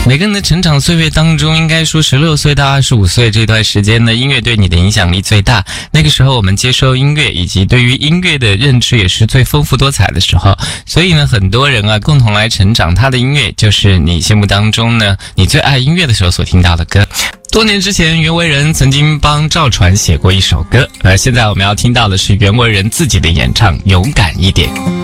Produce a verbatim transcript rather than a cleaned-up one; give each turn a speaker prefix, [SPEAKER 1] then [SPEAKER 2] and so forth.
[SPEAKER 1] 每个人的成长岁月当中，应该说十六岁到二十五岁这段时间呢，音乐对你的影响力最大。那个时候我们接收音乐以及对于音乐的认知也是最丰富多彩的时候，所以呢很多人啊共同来成长，他的音乐就是你心目当中呢你最爱音乐的时候所听到的歌。多年之前，袁惟仁曾经帮赵传写过一首歌，而现在我们要听到的是袁惟仁自己的演唱《勇敢一点》。